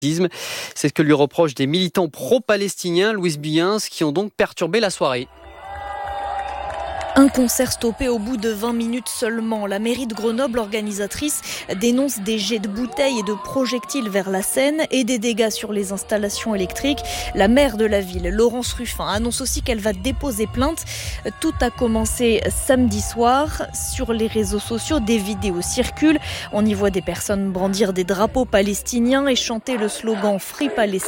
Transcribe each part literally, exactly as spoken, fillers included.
C'est ce que lui reprochent des militants pro-palestiniens, Louise Buyens, qui ont donc perturbé la soirée. Un concert stoppé au bout de vingt minutes seulement. La mairie de Grenoble, organisatrice, dénonce des jets de bouteilles et de projectiles vers la Seine et des dégâts sur les installations électriques. La maire de la ville, Laurence Ruffin, annonce aussi qu'elle va déposer plainte. Tout a commencé samedi soir. Sur les réseaux sociaux, des vidéos circulent. On y voit des personnes brandir des drapeaux palestiniens et chanter le slogan « Free Palestine ».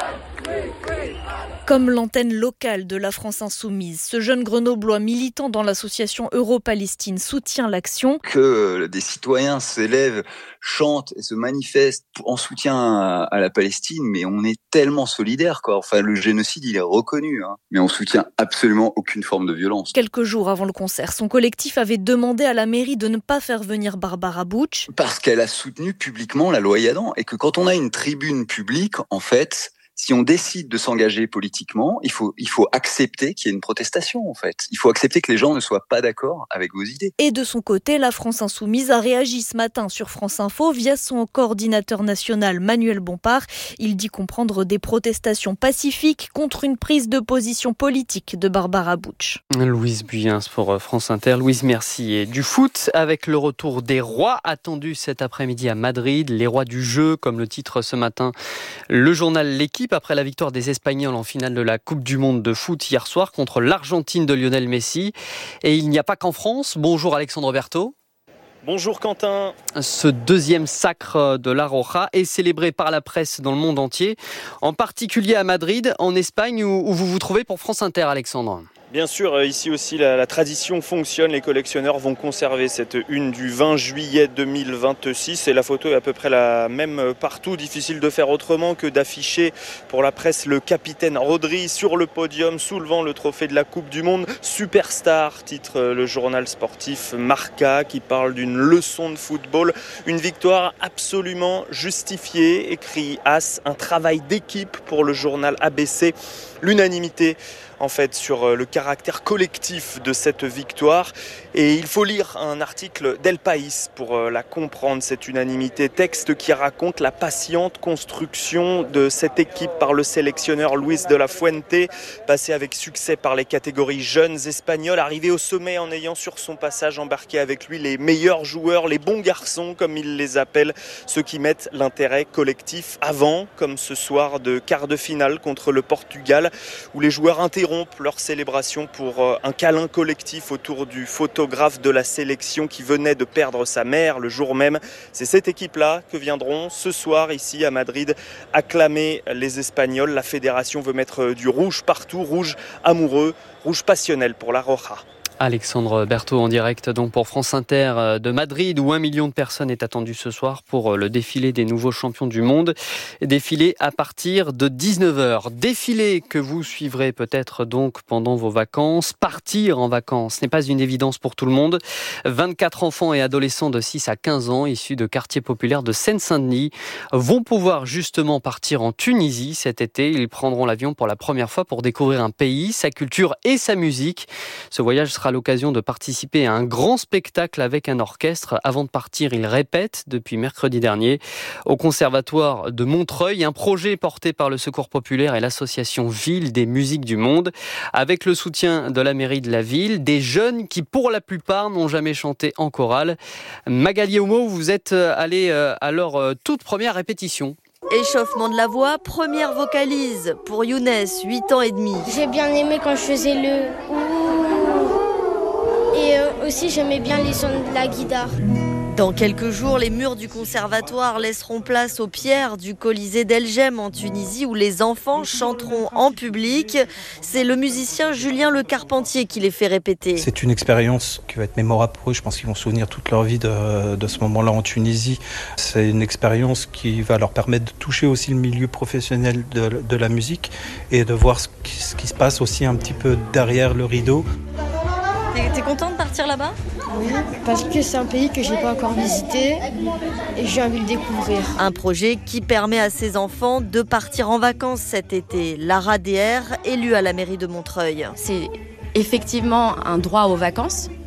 Comme l'antenne locale de la France Insoumise, ce jeune grenoblois militant dans l'association Euro-Palestine soutient l'action. Que des citoyens s'élèvent, chantent et se manifestent en soutien à la Palestine, mais on est tellement solidaires, quoi. Enfin, le génocide, il est reconnu, hein. Mais on soutient absolument aucune forme de violence. Quelques jours avant le concert, son collectif avait demandé à la mairie de ne pas faire venir Barbara Butch. Parce qu'elle a soutenu publiquement la loi Yadan, et que quand on a une tribune publique, en fait, si on décide de s'engager politiquement, il faut, il faut accepter qu'il y ait une protestation, en fait. Il faut accepter que les gens ne soient pas d'accord avec vos idées. Et de son côté, la France Insoumise a réagi ce matin sur France Info via son coordinateur national Manuel Bompard. Il dit comprendre des protestations pacifiques contre une prise de position politique de Barbara Butch. Louise Buyens pour France Inter. Louise, merci. Et du foot, avec le retour des rois attendus cet après-midi à Madrid. Les rois du jeu, comme le titre ce matin, le journal L'Équipe. Après la victoire des Espagnols en finale de la Coupe du Monde de foot hier soir contre l'Argentine de Lionel Messi. Et il n'y a pas qu'en France. Bonjour Alexandre Berthaud. Bonjour Quentin. Ce deuxième sacre de la Roja est célébré par la presse dans le monde entier, en particulier à Madrid, en Espagne, où, où vous vous trouvez pour France Inter, Alexandre. Bien sûr, ici aussi la, la tradition fonctionne, les collectionneurs vont conserver cette une du vingt juillet deux mille vingt-six et la photo est à peu près la même partout. Difficile de faire autrement que d'afficher pour la presse le capitaine Rodri sur le podium soulevant le trophée de la Coupe du Monde. Superstar, titre le journal sportif Marca qui parle d'une leçon de football. Une victoire absolument justifiée, écrit As, un travail d'équipe pour le journal A B C. L'unanimité en fait sur le caractère collectif de cette victoire et il faut lire un article d'El País pour la comprendre, cette unanimité, texte qui raconte la patiente construction de cette équipe par le sélectionneur Luis de la Fuente, passé avec succès par les catégories jeunes espagnols, arrivé au sommet en ayant sur son passage embarqué avec lui les meilleurs joueurs, les bons garçons comme il les appelle, ceux qui mettent l'intérêt collectif avant, comme ce soir de quart de finale contre le Portugal où les joueurs interrompent leur célébration pour un câlin collectif autour du photographe de la sélection qui venait de perdre sa mère le jour même. C'est cette équipe-là que viendront ce soir ici à Madrid acclamer les Espagnols. La fédération veut mettre du rouge partout, rouge amoureux, rouge passionnel pour la Roja. Alexandre Berthaud en direct donc pour France Inter de Madrid où un million de personnes est attendu ce soir pour le défilé des nouveaux champions du monde. Défilé à partir de dix-neuf heures. Défilé que vous suivrez peut-être donc pendant vos vacances. Partir en vacances n'est pas une évidence pour tout le monde. vingt-quatre enfants et adolescents de six à quinze ans issus de quartiers populaires de Seine-Saint-Denis vont pouvoir justement partir en Tunisie cet été. Ils prendront l'avion pour la première fois pour découvrir un pays, sa culture et sa musique. Ce voyage sera l'occasion de participer à un grand spectacle avec un orchestre. Avant de partir, ils répètent depuis mercredi dernier au Conservatoire de Montreuil, un projet porté par le Secours populaire et l'association Ville des musiques du monde, avec le soutien de la mairie de la ville, des jeunes qui pour la plupart n'ont jamais chanté en chorale. Magali Homo, vous êtes allée à leur toute première répétition. Échauffement de la voix, première vocalise pour Younes, huit ans et demi. J'ai bien aimé quand je faisais le ouh. Et euh, aussi j'aimais bien les sons de la guitare. Dans quelques jours, les murs du conservatoire laisseront place aux pierres du Colisée d'Elgem en Tunisie où les enfants chanteront en public. C'est le musicien Julien Le Carpentier qui les fait répéter. C'est une expérience qui va être mémorable pour eux. Je pense qu'ils vont se souvenir toute leur vie de, de ce moment-là en Tunisie. C'est une expérience qui va leur permettre de toucher aussi le milieu professionnel de, de la musique et de voir ce qui, ce qui se passe aussi un petit peu derrière le rideau. T'es, t'es content de partir là-bas ? Oui, parce que c'est un pays que j'ai pas encore visité et j'ai envie de le découvrir. Un projet qui permet à ses enfants de partir en vacances cet été. Lara D R, élue à la mairie de Montreuil. C'est effectivement un droit aux vacances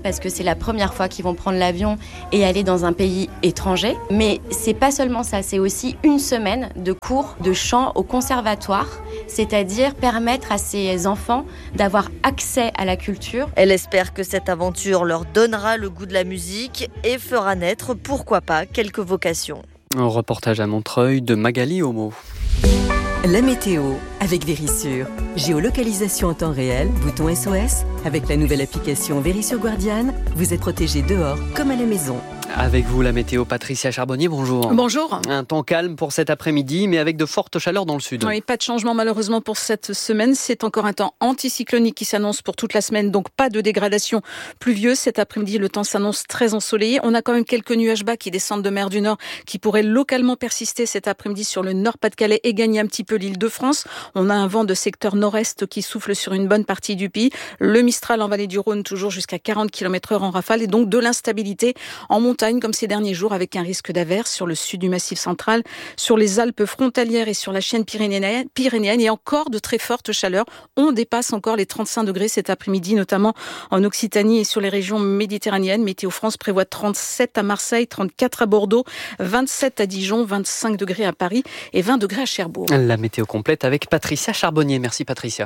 parce que c'est la première fois qu'ils vont prendre l'avion et aller dans un pays étranger. Mais c'est pas seulement ça, c'est aussi une semaine de cours de chant au conservatoire, c'est-à-dire permettre à ces enfants d'avoir accès à la culture. Elle espère que cette aventure leur donnera le goût de la musique et fera naître, pourquoi pas, quelques vocations. Un reportage à Montreuil de Magali Homo. La météo avec Vérissure. Géolocalisation en temps réel, bouton S O S. Avec la nouvelle application Vérissure Guardian, vous êtes protégé dehors comme à la maison. Avec vous, la météo, Patricia Charbonnier, bonjour. Bonjour. Un temps calme pour cet après-midi, mais avec de fortes chaleurs dans le sud. Oui, pas de changement malheureusement pour cette semaine. C'est encore un temps anticyclonique qui s'annonce pour toute la semaine, donc pas de dégradation pluvieuse. Cet après-midi, le temps s'annonce très ensoleillé. On a quand même quelques nuages bas qui descendent de mer du Nord, qui pourraient localement persister cet après-midi sur le Nord-Pas-de-Calais et gagner un petit peu l'Île-de-France. On a un vent de secteur nord-est qui souffle sur une bonne partie du pays. Le Mistral en vallée du Rhône, toujours jusqu'à quarante kilomètres heure en rafale, et donc de l'instabilité en montagne, comme ces derniers jours, avec un risque d'averse sur le sud du Massif central, sur les Alpes frontalières et sur la chaîne pyrénéenne, pyrénéenne et encore de très fortes chaleurs. On dépasse encore les trente-cinq degrés cet après-midi, notamment en Occitanie et sur les régions méditerranéennes. Météo France prévoit trente-sept à Marseille, trente-quatre à Bordeaux, vingt-sept à Dijon, vingt-cinq degrés à Paris et vingt degrés à Cherbourg. La météo complète avec Patricia Charbonnier. Merci Patricia.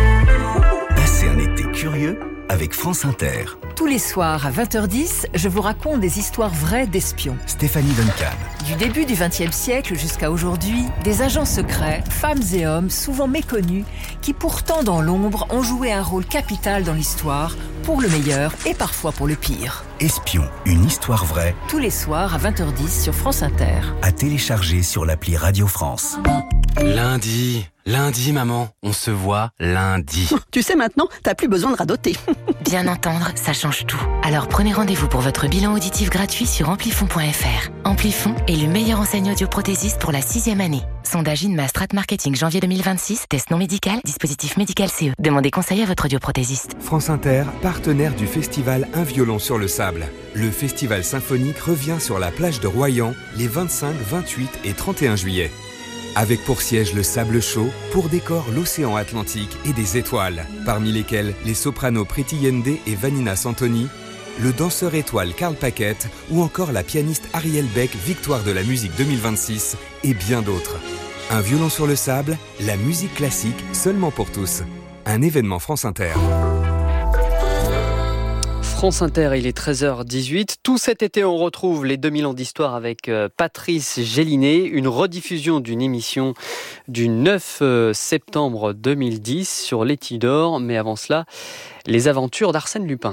Passez un été curieux avec France Inter. Tous les soirs à vingt heures dix, je vous raconte des histoires vraies d'espions. Stéphanie Duncan. Du début du vingtième siècle jusqu'à aujourd'hui, des agents secrets, femmes et hommes souvent méconnus, qui pourtant dans l'ombre ont joué un rôle capital dans l'histoire, pour le meilleur et parfois pour le pire. Espion, une histoire vraie. Tous les soirs à vingt heures dix sur France Inter. À télécharger sur l'appli Radio France. Lundi, lundi maman, on se voit lundi. Tu sais maintenant, t'as plus besoin de radoter. Bien entendre, ça change tout. Alors prenez rendez-vous pour votre bilan auditif gratuit sur amplifon point f r. Amplifon est le meilleur enseigne audioprothésiste pour la sixième année. Sondage Inma Strat Marketing janvier deux mille vingt-six, test non médical, dispositif médical C E. Demandez conseil à votre audioprothésiste. France Inter, partenaire du festival Un violon sur le sable. Le festival symphonique revient sur la plage de Royan les vingt-cinq, vingt-huit et trente et un juillet. Avec pour siège le sable chaud, pour décor l'océan Atlantique et des étoiles, parmi lesquelles les sopranos Priti Yende et Vanina Santoni, le danseur étoile Karl Paquette ou encore la pianiste Ariel Beck, victoire de la musique deux mille vingt-six et bien d'autres. Un violon sur le sable, la musique classique seulement pour tous. Un événement France Inter. France Inter, il est treize heures dix-huit. Tout cet été, on retrouve les deux mille ans d'histoire avec Patrice Gélinet, une rediffusion d'une émission du neuf septembre deux mille dix sur les Tidor. Mais avant cela, les aventures d'Arsène Lupin.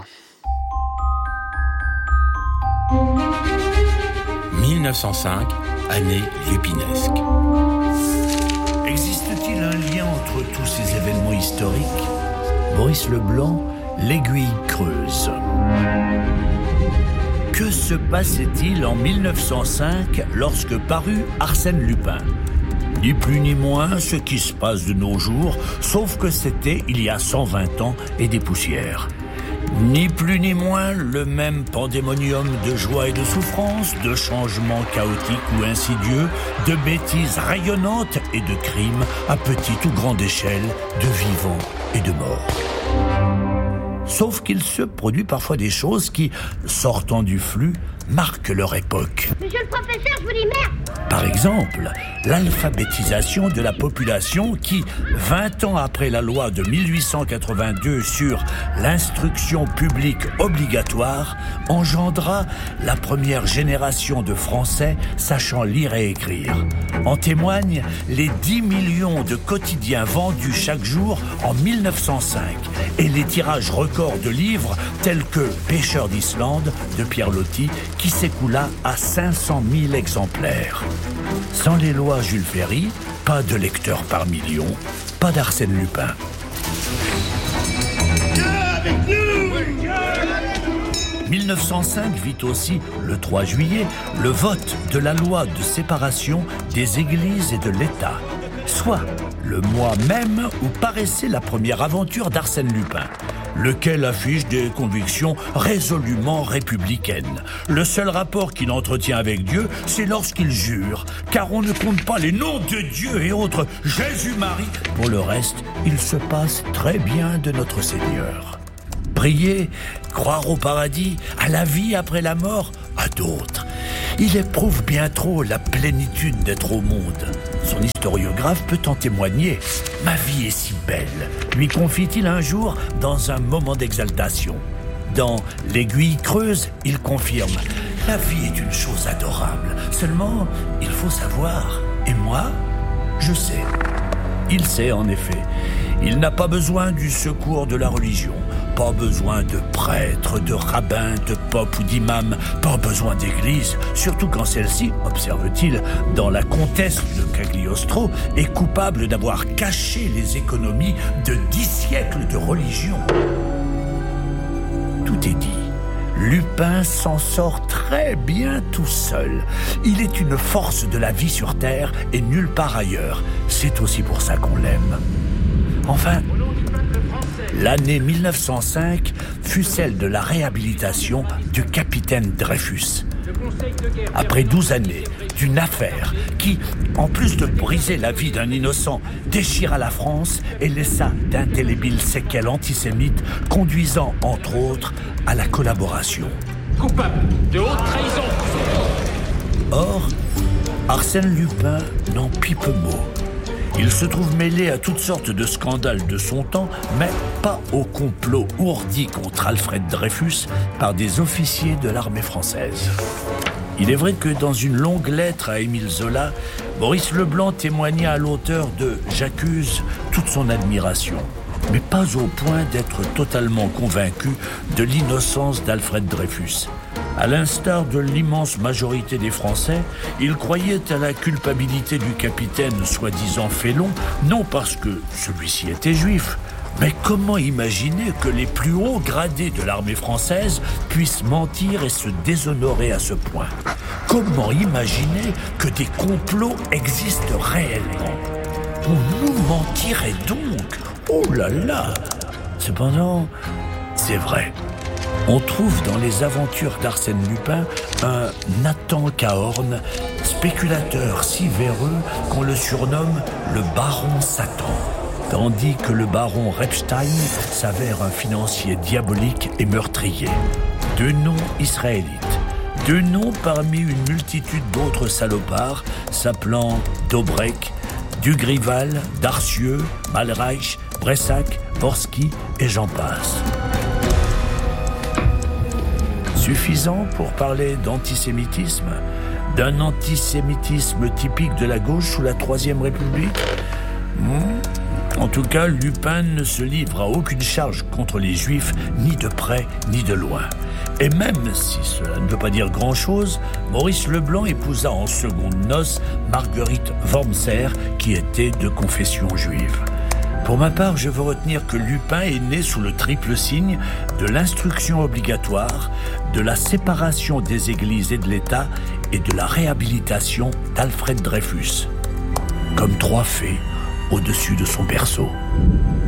mille neuf cent cinq, année lupinesque. Existe-t-il un lien entre tous ces événements historiques ? Maurice Leblanc, L'Aiguille creuse. Que se passait-il en mille neuf cent cinq lorsque parut Arsène Lupin ? Ni plus ni moins ce qui se passe de nos jours, sauf que c'était il y a cent vingt ans et des poussières. Ni plus ni moins le même pandémonium de joie et de souffrance, de changements chaotiques ou insidieux, de bêtises rayonnantes et de crimes à petite ou grande échelle, de vivants et de morts. Sauf qu'il se produit parfois des choses qui, sortant du flux, marquent leur époque. Monsieur le professeur, je vous dis merde! Par exemple, l'alphabétisation de la population qui, vingt ans après la loi de mille huit cent quatre-vingt-deux sur l'instruction publique obligatoire, engendra la première génération de Français sachant lire et écrire. En témoignent les dix millions de quotidiens vendus chaque jour en mille neuf cent cinq et les tirages records de livres tels que Pêcheurs d'Islande de Pierre Loti qui s'écoula à cinq cent mille exemplaires. Sans les lois Jules Ferry, pas de lecteurs par million, pas d'Arsène Lupin. mille neuf cent cinq vit aussi, le trois juillet, le vote de la loi de séparation des églises et de l'État, soit le mois même où paraissait la première aventure d'Arsène Lupin, lequel affiche des convictions résolument républicaines. Le seul rapport qu'il entretient avec Dieu, c'est lorsqu'il jure, car on ne compte pas les noms de Dieu et autres Jésus-Marie. Pour le reste, il se passe très bien de notre Seigneur. briller, croire au paradis, à la vie après la mort, à d'autres. Il éprouve bien trop la plénitude d'être au monde. Son historiographe peut en témoigner. « Ma vie est si belle », lui confie-t-il un jour dans un moment d'exaltation. Dans « L'aiguille creuse », il confirme « La vie est une chose adorable. Seulement, il faut savoir. Et moi, je sais. » Il sait en effet. Il n'a pas besoin du secours de la religion, pas besoin de prêtres, de rabbins, de popes ou d'imams, pas besoin d'église, surtout quand celle-ci, observe-t-il, dans la comtesse de Cagliostro, est coupable d'avoir caché les économies de dix siècles de religion. Tout est dit. Lupin s'en sort très bien tout seul. Il est une force de la vie sur Terre et nulle part ailleurs. C'est aussi pour ça qu'on l'aime. Enfin, l'année mille neuf cent cinq fut celle de la réhabilitation du capitaine Dreyfus. Après douze années d'une affaire qui, en plus de briser la vie d'un innocent, déchira la France et laissa d'indélébiles séquelles antisémites, conduisant, entre autres, à la collaboration. Coupable de haute trahison. Or, Arsène Lupin n'en pipe mot. Il se trouve mêlé à toutes sortes de scandales de son temps, mais pas au complot ourdi contre Alfred Dreyfus par des officiers de l'armée française. Il est vrai que dans une longue lettre à Émile Zola, Maurice Leblanc témoigna à l'auteur de « J'accuse » toute son admiration, mais pas au point d'être totalement convaincu de l'innocence d'Alfred Dreyfus. À l'instar de l'immense majorité des Français, il croyait à la culpabilité du capitaine soi-disant félon, non parce que celui-ci était juif, mais comment imaginer que les plus hauts gradés de l'armée française puissent mentir et se déshonorer à ce point? Comment imaginer que des complots existent réellement? On nous mentirait donc? Oh là là! Cependant, c'est vrai. On trouve dans les aventures d'Arsène Lupin un Nathan Cahorn, spéculateur si véreux qu'on le surnomme le baron Satan, tandis que le baron Repstein s'avère un financier diabolique et meurtrier. Deux noms israélites, deux noms parmi une multitude d'autres salopards s'appelant Dobrek, Dugrival, Darcieux, Malreich, Bressac, Borski et j'en passe. Suffisant pour parler d'antisémitisme, d'un antisémitisme typique de la gauche sous la Troisième République? mmh. En tout cas, Lupin ne se livre à aucune charge contre les Juifs, ni de près ni de loin. Et même si cela ne veut pas dire grand-chose, Maurice Leblanc épousa en seconde noces Marguerite Wormser, qui était de confession juive. Pour ma part, je veux retenir que Lupin est né sous le triple signe de l'instruction obligatoire, de la séparation des églises et de l'État et de la réhabilitation d'Alfred Dreyfus. Comme trois fées au-dessus de son berceau.